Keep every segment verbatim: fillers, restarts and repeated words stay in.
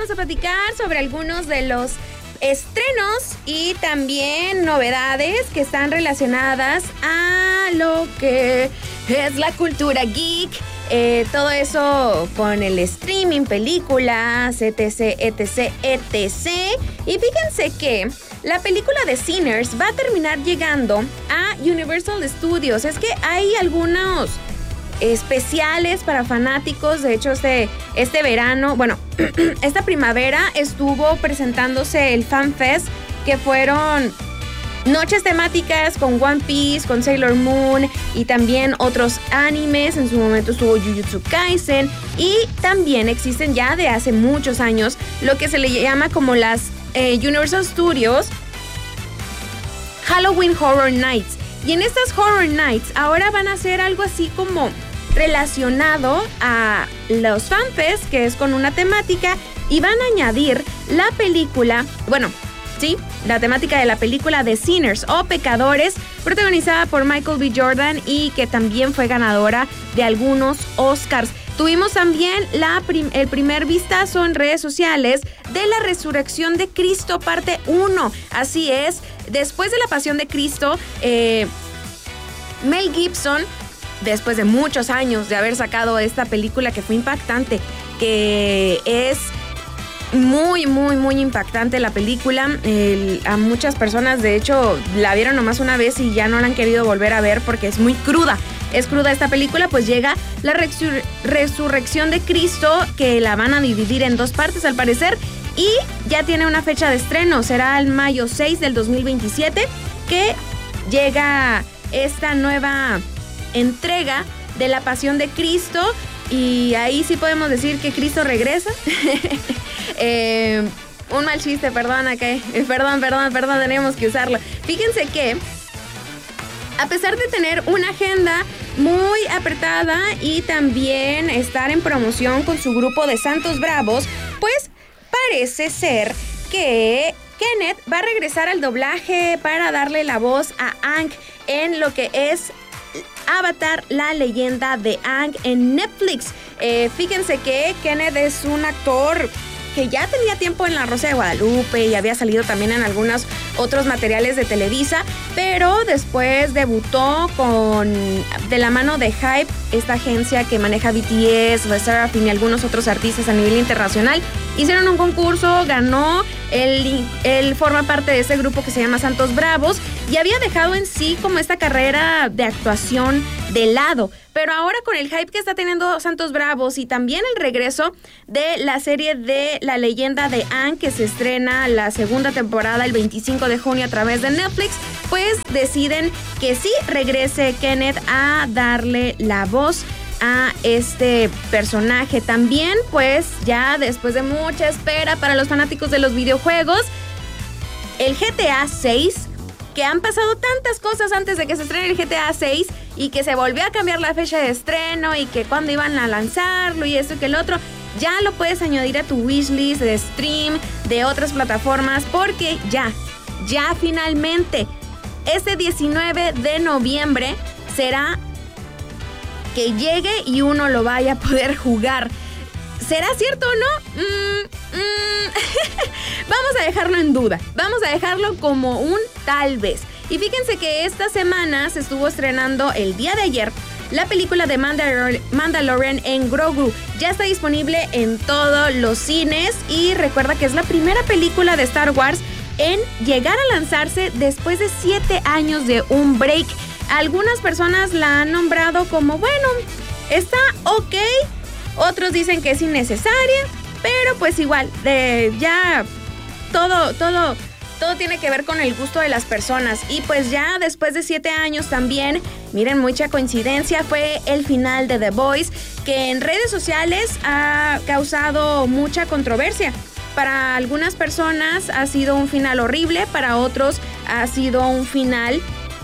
vamos a platicar sobre algunos de los estrenos y también novedades que están relacionadas a lo que es la cultura geek. Eh, todo eso con el streaming, películas, etc, etc, etc. Y fíjense que la película de Sinners va a terminar llegando a Universal Studios. Es que hay algunos especiales para fanáticos. De hecho, este, este verano, bueno, esta primavera estuvo presentándose el Fan Fest, que fueron noches temáticas con One Piece, con Sailor Moon y también otros animes. En su momento estuvo Jujutsu Kaisen y también existen ya de hace muchos años lo que se le llama como las eh, Universal Studios Halloween Horror Nights. Y en estas Horror Nights ahora van a hacer algo así como relacionado a los fanfests, que es con una temática, y van a añadir la película, bueno, sí, la temática de la película de Sinners o Pecadores, protagonizada por Michael B. Jordan y que también fue ganadora de algunos Oscars. Tuvimos también la prim- el primer vistazo en redes sociales de la Resurrección de Cristo parte uno. Así es, después de la Pasión de Cristo, eh, Mel Gibson, después de muchos años de haber sacado esta película que fue impactante, que es muy, muy, muy impactante la película. El, a muchas personas, de hecho, la vieron nomás una vez y ya no la han querido volver a ver porque es muy cruda. Es cruda esta película, pues llega la resur- Resurrección de Cristo, que la van a dividir en dos partes al parecer, y ya tiene una fecha de estreno. Será el mayo seis del dos mil veintisiete que llega esta nueva entrega de la Pasión de Cristo, y ahí sí podemos decir que Cristo regresa. eh, un mal chiste, perdón, acá, eh, perdón, perdón, perdón, tenemos que usarlo. Fíjense que a pesar de tener una agenda muy apretada y también estar en promoción con su grupo de Santos Bravos, pues parece ser que Kenneth va a regresar al doblaje para darle la voz a Aang en lo que es Avatar, la leyenda de Aang en Netflix. Eh, fíjense que Kenneth es un actor que ya tenía tiempo en La Rosa de Guadalupe y había salido también en algunos otros materiales de Televisa, pero después debutó con de la mano de Hype, esta agencia que maneja B T S, LE SSERAFIM y algunos otros artistas a nivel internacional. Hicieron un concurso, ganó, él, él forma parte de ese grupo que se llama Santos Bravos y había dejado en sí como esta carrera de actuación de lado. Pero ahora con el hype que está teniendo Santos Bravos y también el regreso de la serie de La Leyenda de Aang, que se estrena la segunda temporada el veinticinco de junio a través de Netflix, pues deciden que sí regrese Kenneth a darle la voz a este personaje. También, pues ya después de mucha espera para los fanáticos de los videojuegos, el G T A seis, que han pasado tantas cosas antes de que se estrene el G T A seis y que se volvió a cambiar la fecha de estreno y que cuándo iban a lanzarlo y esto y que el otro, ya lo puedes añadir a tu wishlist de stream de otras plataformas, porque ya, ya finalmente este diecinueve de noviembre será que llegue y uno lo vaya a poder jugar. ¿Será cierto o no? Mm, mm. Vamos a dejarlo en duda. Vamos a dejarlo como un tal vez. Y fíjense que esta semana se estuvo estrenando el día de ayer la película de Mandalor- Mandalorian en Grogu. Ya está disponible en todos los cines y recuerda que es la primera película de Star Wars en llegar a lanzarse después de siete años de un break. Algunas personas la han nombrado como, bueno, está ok. Otros dicen que es innecesaria, pero pues igual, de ya todo, todo, todo tiene que ver con el gusto de las personas. Y pues ya después de siete años también, miren, mucha coincidencia, fue el final de The Boys, que en redes sociales ha causado mucha controversia. Para algunas personas ha sido un final horrible, para otros ha sido un final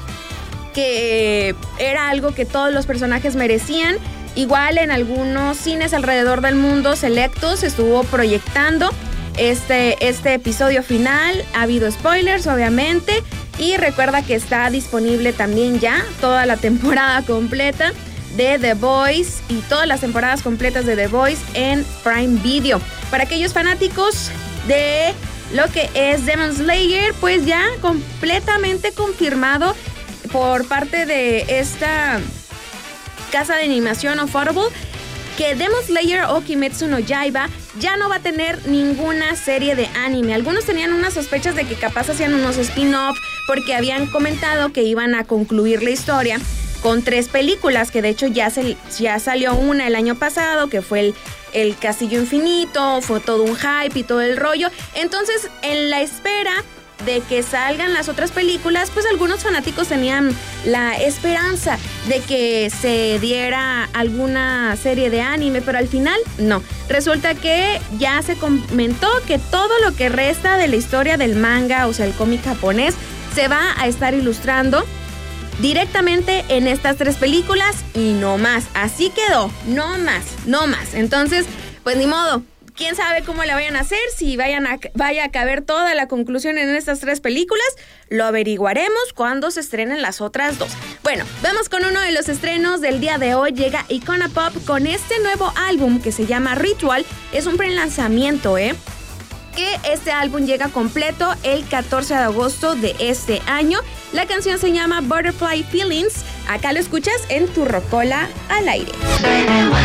que era algo que todos los personajes merecían. Igual en algunos cines alrededor del mundo selectos se estuvo proyectando este, este episodio final. Ha habido spoilers, obviamente, y recuerda que está disponible también ya toda la temporada completa de The Boys y todas las temporadas completas de The Boys en Prime Video. Para aquellos fanáticos de lo que es Demon Slayer, pues ya completamente confirmado por parte de esta casa de animación Ufotable que Demon Slayer o Kimetsu no Yaiba ya no va a tener ninguna serie de anime. Algunos tenían unas sospechas de que capaz hacían unos spin-off porque habían comentado que iban a concluir la historia con tres películas, que de hecho ya, se, ya salió una el año pasado, que fue el, el Castillo Infinito, fue todo un hype y todo el rollo. Entonces, en la espera de que salgan las otras películas, pues algunos fanáticos tenían la esperanza de que se diera alguna serie de anime, pero al final no. Resulta que ya se comentó que todo lo que resta de la historia del manga, o sea, el cómic japonés, se va a estar ilustrando directamente en estas tres películas y no más. Así quedó, no más, no más. Entonces, pues ni modo. ¿Quién sabe cómo la vayan a hacer? Si vayan a, vaya a caber toda la conclusión en estas tres películas, lo averiguaremos cuando se estrenen las otras dos. Bueno, vamos con uno de los estrenos del día de hoy. Llega Icona Pop con este nuevo álbum que se llama Ritual. Es un prelanzamiento, ¿eh? Que este álbum llega completo el catorce de agosto de este año. La canción se llama Butterfly Feelings. Acá lo escuchas en Tu Rocola al Aire.